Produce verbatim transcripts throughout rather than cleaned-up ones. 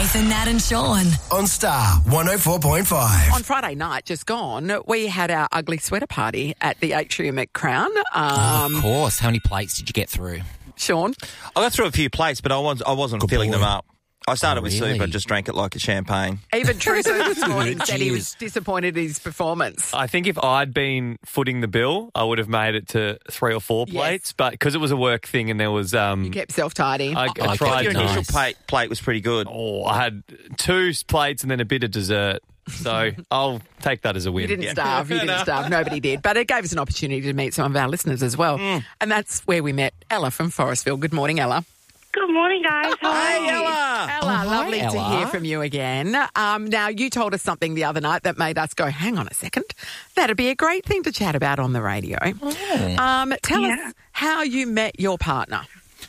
Nathan, Nat and Sean. On Star one oh four point five. On Friday night, just gone, we had our ugly sweater party at the Atrium at Crown. Um, oh, of course. How many plates did you get through? Sean? I got through a few plates, but I, was, I wasn't Good filling boy. them up. I started Oh, with really? soup. I just drank it like a champagne. Even Truso this morning said he Jeez. was disappointed in his performance. I think if I'd been footing the bill, I would have made it to three or four Yes. plates. But because it was a work thing and there was... Um, You kept yourself tidy. I, I Oh, tried Your nice. initial plate, plate was pretty good. Oh, I had two plates and then a bit of dessert. So I'll take that as a win. You didn't Yeah. starve. You didn't starve. Nobody did. But it gave us an opportunity to meet some of our listeners as well. Mm. And that's where we met Ella from Forestville. Good morning, Ella. Good morning, guys. How are Hey, you? Ella! Ella, Oh, hi, lovely to Ella. hear from you again. Um, now, you told us something the other night that made us go, hang on a second. That'd be a great thing to chat about on the radio. Um, tell Yeah. us how you met your partner.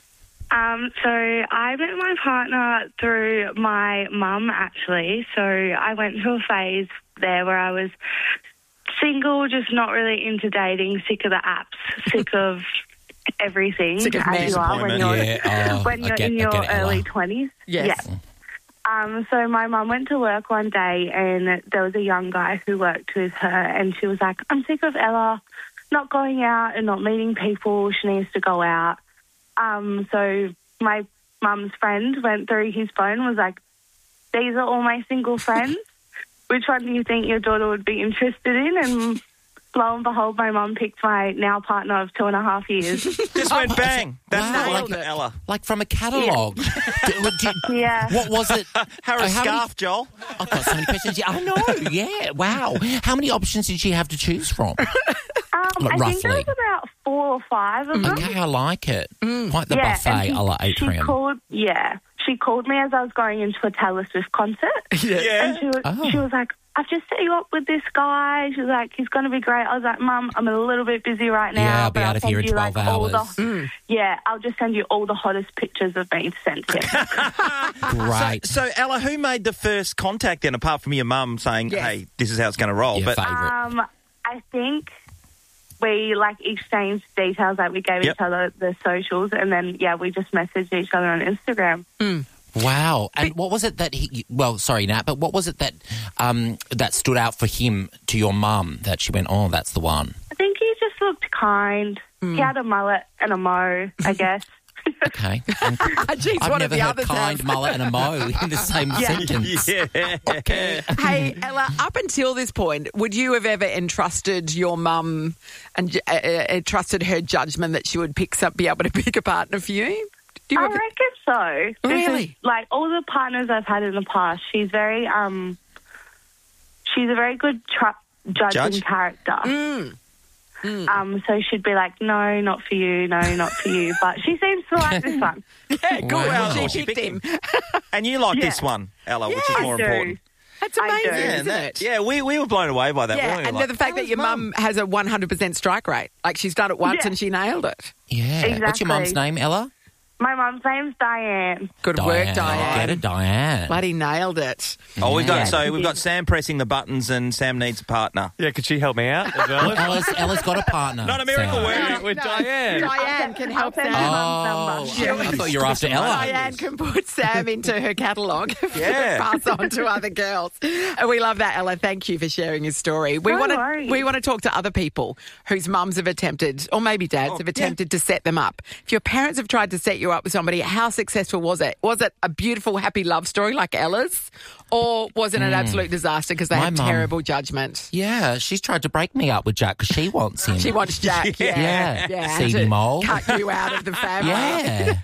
Um, so I met my partner through my mum, actually. So I went through a phase there where I was single, just not really into dating, sick of the apps, sick of everything, Sick of men. as you are when you're, Yeah, oh, when I you're get- in I your get it, Ella. early twenties. Yes. Yeah. Um, so my mum went to work one day and there was a young guy who worked with her and she was like, I'm sick of Ella not going out and not meeting people. She needs to go out. Um, so my mum's friend went through his phone and was like, these are all my single friends. Which one do you think your daughter would be interested in? And lo and behold, my mum picked my now partner of two and a half years. Just went bang. That's Wow. like Nailed it. Ella. Like from a catalogue. Do- do- Yeah. What was it? Harris Oh, how many- scarf, Joel. I've got so many questions. Yeah, I know. Yeah, wow. How many options did she have to choose from? Um, Like, I think there roughly. was about four or five of them. Okay, I like it. Quite the yeah, buffet and she, a la she Atrium. called, yeah, she called me as I was going into a Taylor Swift concert. Yeah. And she was, Oh. she was like, I've just set you up with this guy. She was like, he's going to be great. I was like, Mum, I'm a little bit busy right now. Yeah, I'll be but out of send here in you, like, twelve all hours. the- Yeah, I'll just send you all the hottest pictures of me to send to him. Great. So, Ella, who made the first contact then, apart from your mum saying, Yes. hey, this is how it's going to roll? Your but favourite. um, I think we, like, exchanged details. Like, we gave Yep. each other the socials, and then, yeah, we just messaged each other on Instagram. Wow. And what was it that he, well, sorry, Nat, but what was it that um, that stood out for him to your mum that she went, oh, that's the one? I think he just looked kind. He had a mullet and a mo, I guess. Okay. And Jeez, I've what of never the heard others kind, have? mullet and a mo in the same sentence. yeah. Hey, Ella, up until this point, would you have ever entrusted your mum and uh, uh, trusted her judgment that she would pick some, be able to pick a partner for you? Do you I ever- reckon so. Because, Really? like, all the partners I've had in the past, she's very, um, she's a very good tr- judging Judge? character. Mm. Um, so she'd be like, no, not for you, no, not for you. But she seems to like this one. Yeah, good. Wow. Well, She she picked picked him. And you like Yeah. this one, Ella, which Yeah, is more I do. important. That's I amazing, do. Yeah, isn't and that- it? yeah, we, we were blown away by that. Yeah, weren't we? and Like, the fact that "Ella's your mum has a one hundred percent strike rate. Like, she's done it once Yeah. and she nailed it. Yeah. What's your mum's Exactly. name, Ella? My mum's name's Diane. Good work, Diane. Get it, Diane. Bloody nailed it. Oh, we've got Yeah. so we've got Sam pressing the buttons, and Sam needs a partner. Yeah, could she help me out as well? Ella's, Ella's got a partner. Not a miracle Sam. word. with No, Diane. Diane can help I'll send Sam. you Oh, mum's number. I thought you were after Ella. Diane can put Sam into her catalogue. Yeah. Pass on to other girls. And we love that, Ella. Thank you for sharing your story. We No want to worries. we want to talk to other people whose mums have attempted, or maybe dads Oh, have attempted to set them up. If your parents have tried to set you up with somebody, how successful was it? Was it a beautiful, happy love story like Ella's? Or was it an absolute disaster because they My had mum- terrible judgment? Yeah, she's tried to break me up with Jack because she wants him. She wants Jack. Yeah. Yeah. yeah. Seedy to mole. Cut you out of the family. Yeah.